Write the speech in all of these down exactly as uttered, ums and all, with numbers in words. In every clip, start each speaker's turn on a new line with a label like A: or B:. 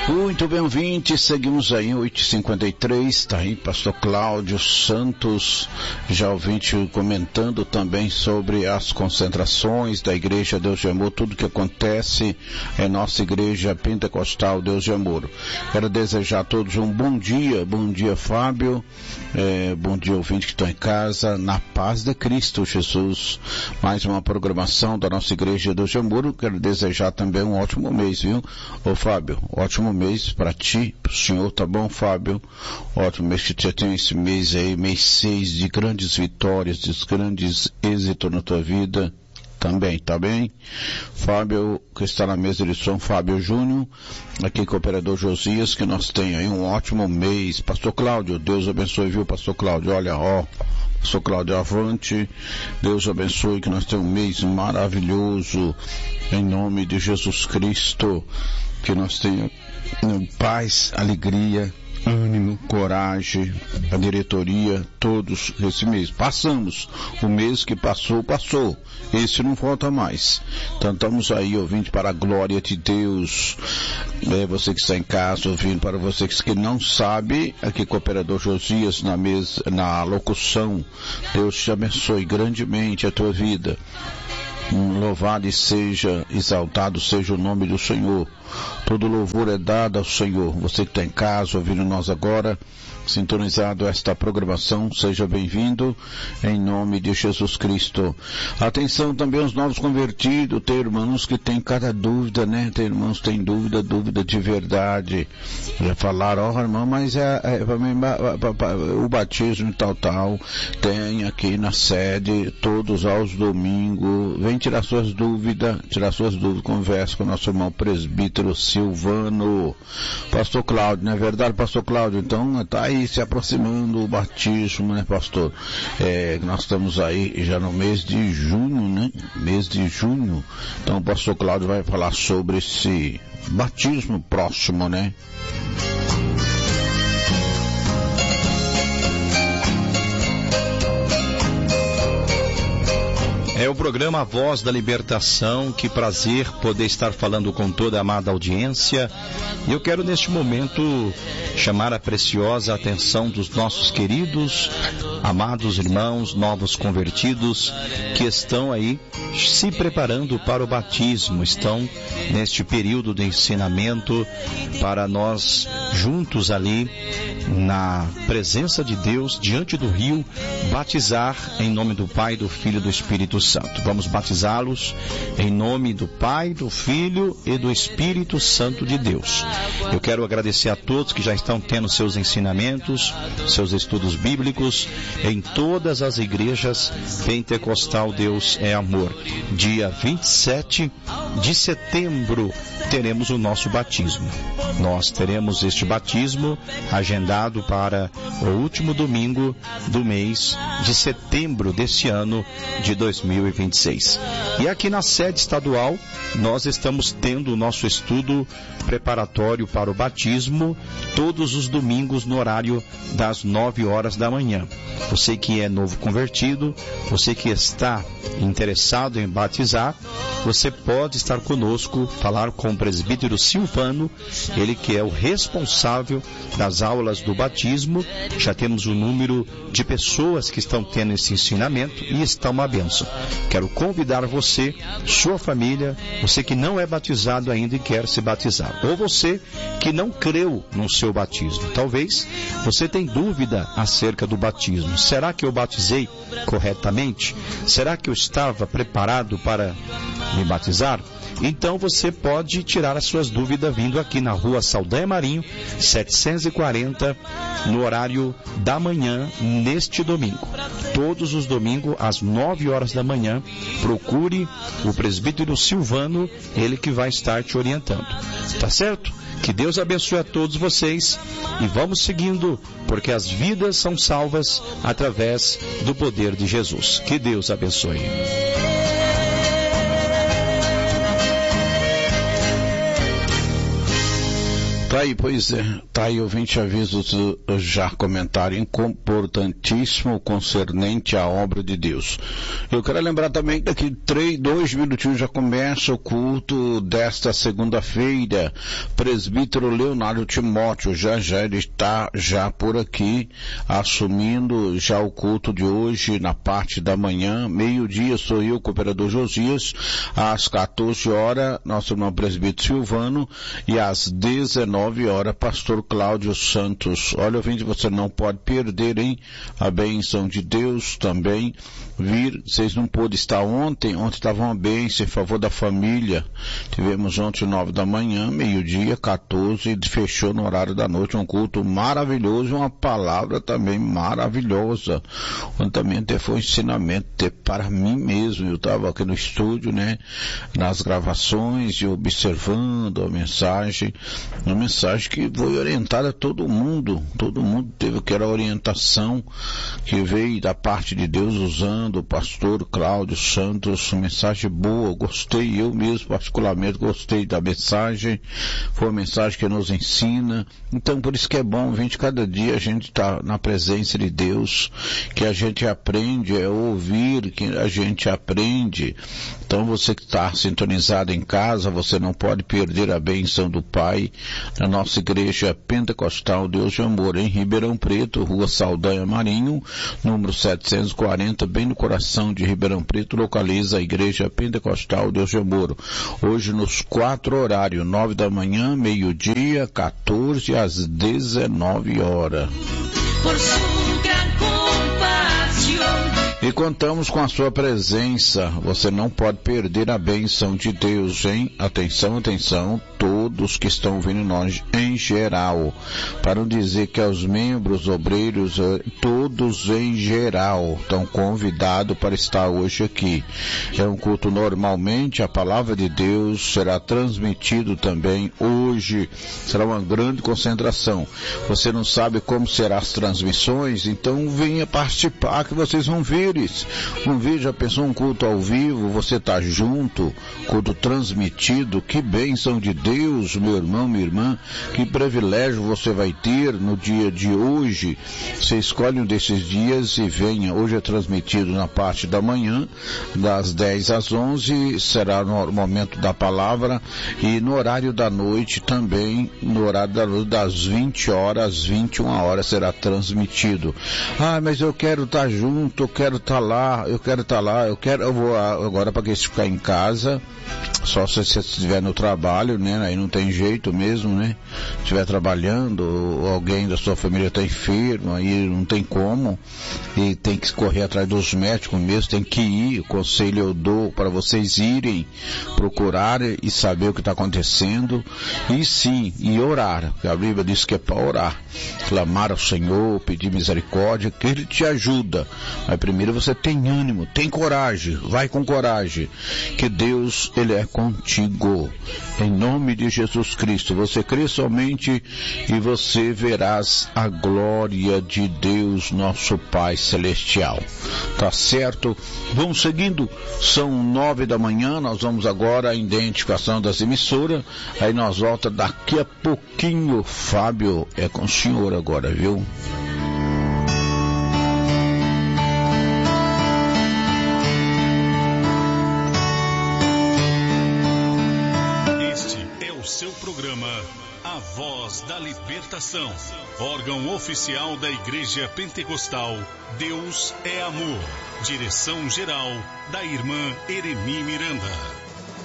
A: Muito bem, ouvinte, seguimos aí, oito e cinquenta e três, está aí pastor Cláudio Santos, já ouvinte comentando também sobre as concentrações da Igreja Deus de Amor, tudo que acontece em nossa Igreja Pentecostal Deus de Amor. Quero desejar a todos um bom dia, bom dia Fábio, é, bom dia ouvinte que estão em casa, na paz de Cristo Jesus, mais uma programação da nossa Igreja Deus de Amor. Quero desejar também um ótimo mês, viu, ô Fábio, ótimo mês mês para ti, pro senhor, tá bom, Fábio? Ótimo mês que você tem esse mês aí, mês seis, de grandes vitórias, de grandes êxitos na tua vida. Também, tá bem? Fábio, que está na mesa de som, Fábio Júnior, aqui com o operador Josias, que nós tem aí um ótimo mês. Pastor Cláudio, Deus abençoe, viu, Pastor Cláudio? Olha, ó, Pastor Cláudio avante, Deus abençoe, que nós temos um mês maravilhoso, em nome de Jesus Cristo, que nós tenhamos paz, alegria, ânimo, coragem, a diretoria, todos esse mês. Passamos, o mês que passou, passou. Esse não volta mais. Então estamos aí ouvindo para a glória de Deus. É, você que está em casa ouvindo, para você que não sabe, aqui com o operador Josias na mesa, na locução. Deus te abençoe grandemente a tua vida. Louvado e seja, exaltado seja o nome do Senhor. Todo louvor é dado ao Senhor. Você que está em casa, ouvindo nós agora, sintonizado a esta programação, seja bem-vindo, em nome de Jesus Cristo. Atenção também aos novos convertidos, tem irmãos que têm cada dúvida, né? Tem irmãos que têm dúvida, dúvida de verdade. Já falaram, ó, oh, irmão, mas é, é, é, o batismo e tal, tal, tem aqui na sede, todos aos domingos. Vem tirar suas dúvidas, tirar suas dúvidas, conversa com o nosso irmão presbítero Silvano. Pastor Cláudio, não é verdade, Pastor Cláudio? Então, tá aí se aproximando o batismo, né, pastor? É, nós estamos aí já no mês de junho, né? Mês de junho. Então, o pastor Cláudio vai falar sobre esse batismo próximo, né?
B: É o programa Voz da Libertação, que prazer poder estar falando com toda a amada audiência. E eu quero neste momento chamar a preciosa atenção dos nossos queridos, amados irmãos, novos convertidos, que estão aí se preparando para o batismo, estão neste período de ensinamento para nós juntos ali na presença de Deus, diante do rio, batizar em nome do Pai, do Filho e do Espírito Santo. Vamos batizá-los em nome do Pai, do Filho e do Espírito Santo de Deus. Eu quero agradecer a todos que já estão tendo seus ensinamentos, seus estudos bíblicos em todas as igrejas pentecostal. Deus é amor. Dia vinte e sete de setembro teremos o nosso batismo. Nós teremos este batismo agendado para o último domingo do mês de setembro deste ano de dois mil e vinte e seis. E aqui na sede estadual nós estamos tendo o nosso estudo preparatório para o batismo todos os domingos no horário das nove horas da manhã. Você que é novo convertido, você que está interessado em batizar, você pode estar conosco, falar com o presbítero Silvano, ele que é o responsável das aulas do batismo. Já temos um número de pessoas que estão tendo esse ensinamento e está uma bênção. Quero convidar você, sua família, você que não é batizado ainda e quer se batizar, ou você que não creu no seu batismo. Talvez você tenha dúvida acerca do batismo. Será que eu batizei corretamente? Será que eu estava preparado para me batizar? Então você pode tirar as suas dúvidas vindo aqui na rua Saldanha Marinho, setecentos e quarenta, no horário da manhã, neste domingo. Todos os domingos, às nove horas da manhã, procure o presbítero Silvano, ele que vai estar te orientando. Tá certo? Que Deus abençoe a todos vocês e vamos seguindo, porque as vidas são salvas através do poder de Jesus. Que Deus abençoe.
A: Tá aí, pois é, tá aí ouvinte avisos já comentário importantíssimo concernente à obra de Deus. Eu quero lembrar também que daqui três, dois minutinhos já começa o culto desta segunda-feira. Presbítero Leonardo Timóteo, já já ele está já por aqui, assumindo já o culto de hoje na parte da manhã, meio-dia sou eu, cooperador Josias, às quatorze horas, nosso irmão presbítero Silvano, e às dezenove horas, pastor Cláudio Santos. Olha, ouvinte, você não pode perder, hein? A bênção de Deus também vir. Vocês não pôde estar ontem, ontem estava uma bênção em favor da família. Tivemos ontem nove da manhã, meio-dia, quatorze, e fechou no horário da noite, um culto maravilhoso, uma palavra também maravilhosa. Onde também até foi um ensinamento para mim mesmo. Eu estava aqui no estúdio, né? Nas gravações e observando a mensagem, uma mensagem que foi orientada a todo mundo, todo mundo teve aquela orientação que veio da parte de Deus usando o pastor Cláudio Santos, mensagem boa, gostei, eu mesmo particularmente gostei da mensagem, foi uma mensagem que nos ensina, então por isso que é bom, gente, cada dia a gente está na presença de Deus, que a gente aprende, é ouvir que a gente aprende. Então você que está sintonizado em casa, você não pode perder a bênção do Pai, na nossa igreja pentecostal Deus de Amor, em Ribeirão Preto, Rua Saldanha Marinho, número setecentos e quarenta, bem no coração de Ribeirão Preto, localiza a igreja pentecostal Deus de Amor. Hoje nos quatro horários, nove da manhã, meio-dia, quatorze às dezenove horas. Por sua gran compaixão. E contamos com a sua presença. Você não pode perder a bênção de Deus, hein? Atenção, atenção, todos que estão vindo nós em geral. Para não dizer que aos membros, obreiros, todos em geral estão convidados para estar hoje aqui. É um culto normalmente, a palavra de Deus será transmitido também hoje. Será uma grande concentração. Você não sabe como serão as transmissões? Então venha participar que vocês vão ver. Um vídeo, já pensou, um culto ao vivo, você está junto, culto transmitido, que bênção de Deus, meu irmão, minha irmã, que privilégio você vai ter no dia de hoje. Você escolhe um desses dias e venha. Hoje é transmitido na parte da manhã, das dez às onze, será no momento da palavra, e no horário da noite também, no horário da noite, das vinte horas às vinte e uma horas será transmitido. Ah, mas eu quero estar junto, eu quero estar lá, eu quero estar lá, eu quero, eu vou agora para que se ficar em casa, só se você estiver no trabalho, né, aí não tem jeito mesmo, né, se estiver trabalhando, ou alguém da sua família está enfermo, aí não tem como, e tem que correr atrás dos médicos mesmo, tem que ir, o conselho eu dou para vocês irem, procurar e saber o que está acontecendo, e sim, e orar, porque a Bíblia diz que é para orar, clamar ao Senhor, pedir misericórdia, que Ele te ajuda, mas primeiro você tem ânimo, tem coragem, vai com coragem, que Deus, Ele é contigo, em nome de Jesus Cristo. Você crê somente e você verás a glória de Deus, nosso Pai Celestial. Tá certo? Vamos seguindo, são nove da manhã, nós vamos agora à identificação das emissoras, aí nós volta daqui a pouquinho. Fábio, é com o senhor agora, viu?
C: Seu programa A Voz da Libertação, órgão oficial da Igreja Pentecostal Deus é Amor, direção geral da irmã Eremi Miranda.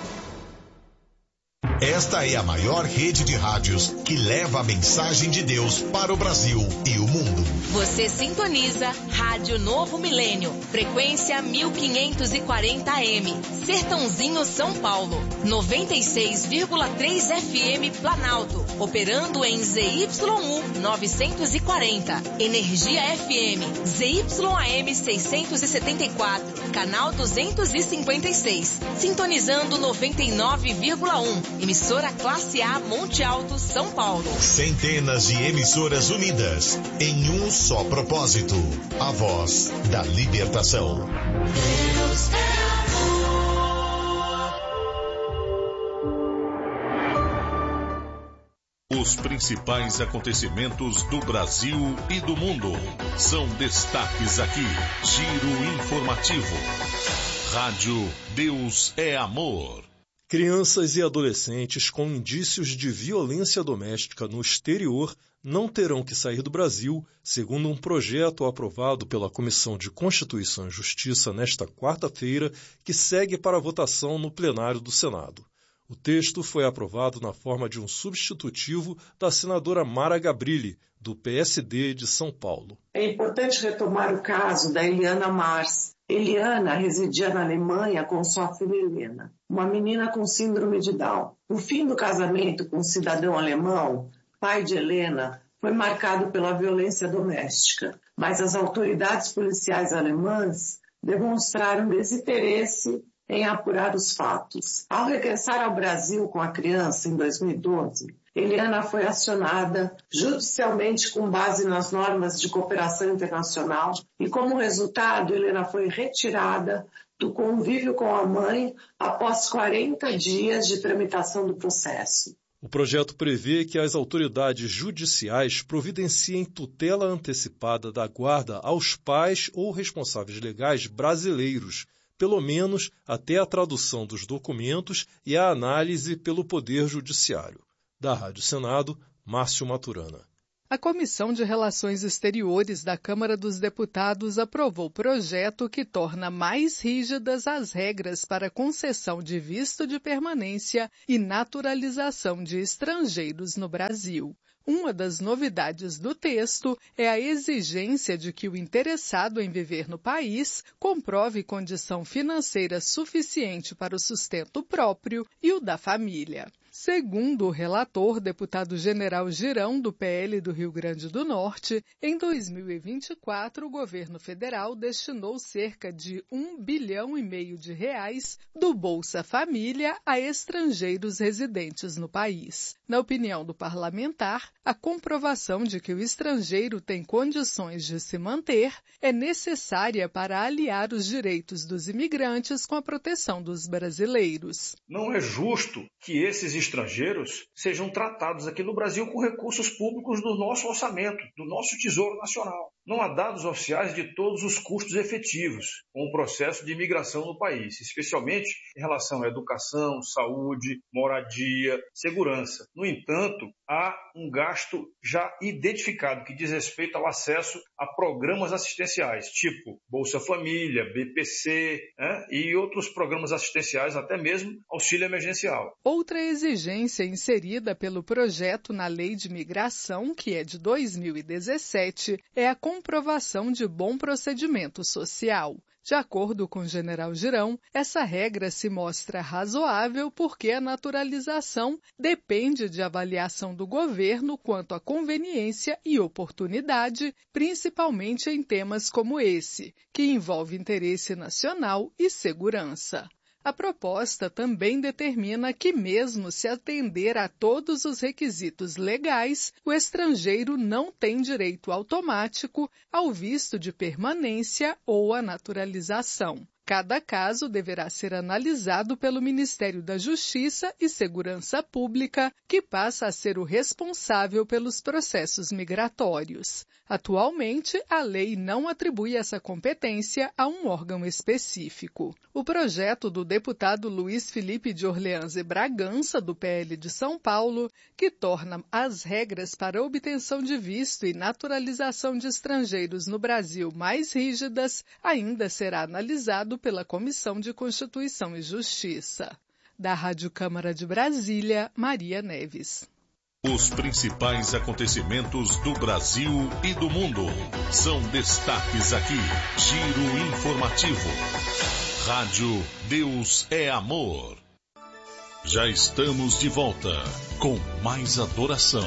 D: Esta é a maior rede de rádios que leva a mensagem de Deus para o Brasil e o mundo.
E: Você sintoniza Rádio Novo Milênio, frequência mil quinhentos e quarenta A M, Sertãozinho, São Paulo, noventa e seis vírgula três F M Planalto, operando em Z Y U novecentos e quarenta, Energia F M, Z Y A M seiscentos e setenta e quatro, canal duzentos e cinquenta e seis, sintonizando noventa e nove vírgula um, emissora Classe A Monte Alto, São Paulo.
D: Centenas de emissoras unidas em um só propósito, a voz da libertação.
C: Deus é amor. Os principais acontecimentos do Brasil e do mundo são destaques aqui. Giro informativo. Rádio Deus é Amor.
F: Crianças e adolescentes com indícios de violência doméstica no exterior não terão que sair do Brasil, segundo um projeto aprovado pela Comissão de Constituição e Justiça nesta quarta-feira, que segue para votação no plenário do Senado. O texto foi aprovado na forma de um substitutivo da senadora Mara Gabrilli, do P S D de São Paulo.
G: É importante retomar o caso da Eliana Mars. Eliana residia na Alemanha com sua filha Helena, uma menina com síndrome de Down. O fim do casamento com um cidadão alemão, pai de Helena, foi marcado pela violência doméstica, mas as autoridades policiais alemãs demonstraram desinteresse em apurar os fatos. Ao regressar ao Brasil com a criança em dois mil e doze, Eliana foi acionada judicialmente com base nas normas de cooperação internacional e, como resultado, Helena foi retirada do convívio com a mãe após quarenta dias de tramitação do processo.
F: O projeto prevê que as autoridades judiciais providenciem tutela antecipada da guarda aos pais ou responsáveis legais brasileiros, pelo menos até a tradução dos documentos e a análise pelo Poder Judiciário. Da Rádio Senado, Márcio Maturana.
H: A Comissão de Relações Exteriores da Câmara dos Deputados aprovou projeto que torna mais rígidas as regras para concessão de visto de permanência e naturalização de estrangeiros no Brasil. Uma das novidades do texto é a exigência de que o interessado em viver no país comprove condição financeira suficiente para o sustento próprio e o da família. Segundo o relator, deputado General Girão, do P L do Rio Grande do Norte, em dois mil e vinte e quatro o governo federal destinou cerca de um bilhão e meio de reais do Bolsa Família a estrangeiros residentes no país. Na opinião do parlamentar, a comprovação de que o estrangeiro tem condições de se manter é necessária para aliar os direitos dos imigrantes com a proteção dos brasileiros.
I: Não é justo que esses estrangeiros sejam tratados aqui no Brasil com recursos públicos do nosso orçamento, do nosso Tesouro Nacional. Não há dados oficiais de todos os custos efetivos com o processo de imigração no país, especialmente em relação à educação, saúde, moradia, segurança. No entanto, há um gasto já identificado que diz respeito ao acesso a programas assistenciais, tipo Bolsa Família, B P C, né, e outros programas assistenciais, até mesmo auxílio emergencial.
H: Outra exigência inserida pelo projeto na Lei de Migração, que é de dois mil e dezessete, é a comprovação de bom procedimento social. De acordo com o general Girão, essa regra se mostra razoável porque a naturalização depende de avaliação do governo quanto à conveniência e oportunidade, principalmente em temas como esse, que envolve interesse nacional e segurança. A proposta também determina que, mesmo se atender a todos os requisitos legais, o estrangeiro não tem direito automático ao visto de permanência ou à naturalização. Cada caso deverá ser analisado pelo Ministério da Justiça e Segurança Pública, que passa a ser o responsável pelos processos migratórios. Atualmente, a lei não atribui essa competência a um órgão específico. O projeto do deputado Luiz Felipe de Orleans e Bragança, do P L de São Paulo, que torna as regras para obtenção de visto e naturalização de estrangeiros no Brasil mais rígidas, ainda será analisado pela Comissão de Constituição e Justiça. Da Rádio Câmara de Brasília, Maria Neves.
C: Os principais acontecimentos do Brasil e do mundo são destaques aqui. Giro informativo. Rádio Deus é Amor. Já estamos de volta com mais adoração.